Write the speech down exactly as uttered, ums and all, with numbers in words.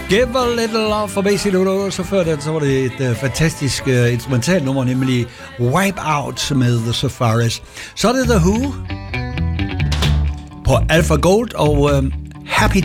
Give a little love for Macy Lou. Så før den, så var det et uh, fantastisk uh, instrumentalt nummer, nemlig Wipe Out med The Safaris. Så er det The Who på Alpha Gold og uh, Happy